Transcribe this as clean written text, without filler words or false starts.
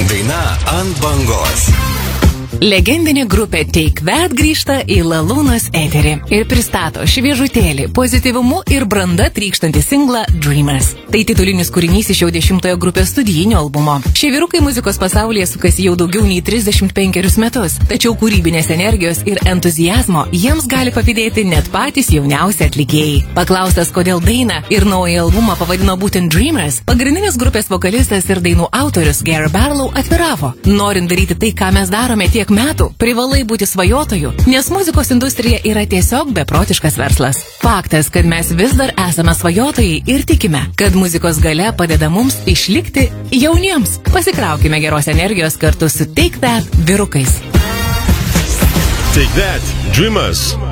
Daina ant bangos. Legendinė grupė Take That grįžta į Lalūnos eterį ir pristato šviežutėlį, pozityvumu ir branda trykštantį singlą Dreamers. Tai titulinis kūrinys iš jau 10-ojo grupės studijinio albumo. Šie vyrukai muzikos pasaulyje sukasi jau daugiau nei 35 metus, tačiau kūrybinės energijos ir entuzijazmo jiems gali pavydėti net patys jauniausi atlikėjai. Paklaustas, kodėl dainą ir naują albumą pavadino būtent Dreamers, pagrindinis grupės vokalistas ir dainų autorius Gary Barlow atviravo: norint daryti tai, ką mes darome tiek metų, privalai būti svajotoju, nes muzikos industrija yra tiesiog beprotiškas verslas. Faktas, kad mes vis dar esame svajotojai ir tikime, kad muzikos galia padeda mums išlikti jauniems. Pasikraukime geros energijos kartu su Take That vyrukais. Take That, Dreamers.